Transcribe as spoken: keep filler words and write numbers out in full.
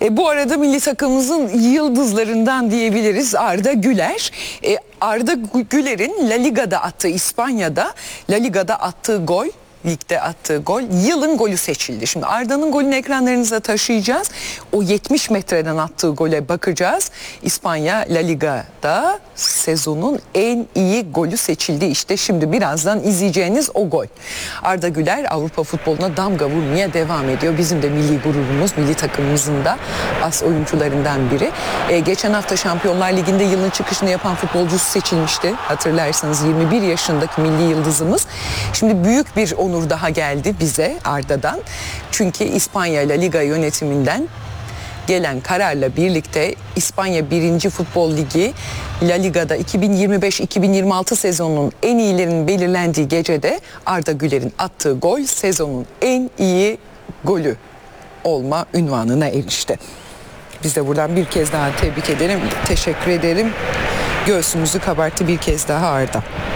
E, bu arada milli takımımızın yıldızlarından diyebiliriz Arda Güler. E, Arda Güler'in La Liga'da attığı, İspanya'da La Liga'da attığı gol, ligde attığı gol yılın golü seçildi. Şimdi Arda'nın golünü ekranlarınıza taşıyacağız. O yetmiş metreden attığı gole bakacağız. İspanya La Liga'da sezonun en iyi golü seçildi. İşte şimdi birazdan izleyeceğiniz o gol. Arda Güler Avrupa futboluna damga vurmaya devam ediyor. Bizim de milli gururumuz, milli takımımızın da as oyuncularından biri. Ee, geçen hafta Şampiyonlar Ligi'nde yılın çıkışını yapan futbolcusu seçilmişti. Hatırlarsanız yirmi bir yaşındaki milli yıldızımız. Şimdi büyük bir onur daha geldi bize Arda'dan. Çünkü İspanya La Liga yönetiminden gelen kararla birlikte İspanya birinci Futbol Ligi La Liga'da iki bin yirmi beş iki bin yirmi altı sezonunun en iyilerinin belirlendiği gecede Arda Güler'in attığı gol sezonun en iyi golü olma unvanına erişti. Biz de buradan bir kez daha tebrik ederim, teşekkür ederim. Göğsümüzü kabarttı bir kez daha Arda.